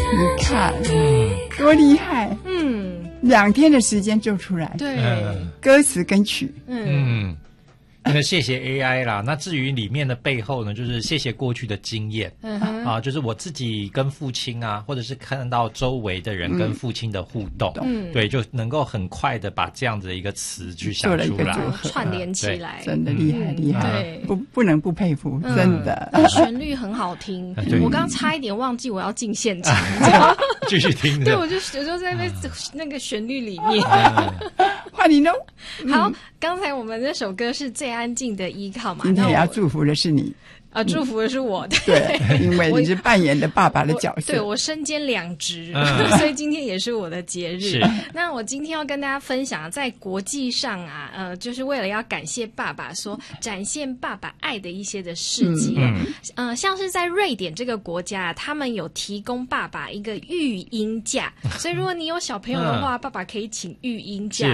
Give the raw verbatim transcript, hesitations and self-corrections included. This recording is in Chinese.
你看，嗯，多厉害， 嗯， 两天的时间就出来， 对， 嗯歌词跟曲， 嗯。 嗯，那个谢谢 A I 啦。那至于里面的背后呢，就是谢谢过去的经验、 嗯哼啊，就是我自己跟父亲啊，或者是看到周围的人跟父亲的互动， 嗯对，就能够很快的把这样子的一个词去想做了一出来个组合串联起来， 真的厉害嗯厉害对， 不不能不佩服， 嗯真的。 那旋律很好听对， 我刚刚差一点忘记我要进现场，你知道吗继续听对， 着。 我就我就在那边那个旋律里面。 换你喽， 好，刚才我们这首歌是最安静的依靠嘛， 今天那我也要祝福的是你， 啊，祝福的是我的， 对，因为你是扮演的爸爸的角色， 对，我身兼两职， 嗯所以今天也是我的节日是。 那我今天要跟大家分享，在国际上啊，呃，就是为了要感谢爸爸说，展现爸爸爱的一些的事迹哦。 嗯嗯、呃，像是在瑞典这个国家，他们有提供爸爸一个育婴假，所以如果你有小朋友的话，爸爸可以请育婴假